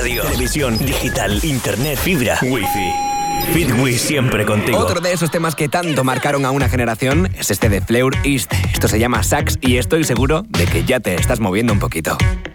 radio, televisión, digital, internet, fibra, wifi. Fitwi siempre contigo. Otro de esos temas que tanto marcaron a una generación es este de Fleur East. Esto se llama Sax y estoy seguro de que ya te estás moviendo un poquito.